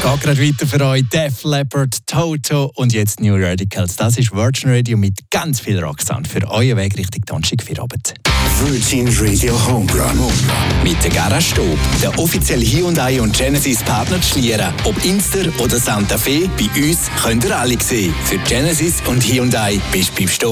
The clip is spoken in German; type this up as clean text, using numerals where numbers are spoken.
Geht gerade weiter für euch. Def Leppard, Toto und jetzt New Radicals. Das ist Virgin Radio mit ganz viel Rocksound für euren Weg Richtung Donnerstagabend. Virgin Radio Homerun. Mit der Garage Stob, der offizielle Hyundai und Genesis Partner zu Schlieren. Ob Inster oder Santa Fe, bei uns könnt ihr alle sehen. Für Genesis und Hyundai bist du beim Stob.